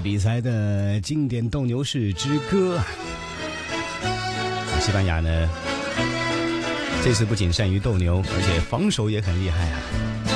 次比赛的经典斗牛士之歌。西班牙呢，这次不仅善于斗牛，而且防守也很厉害啊。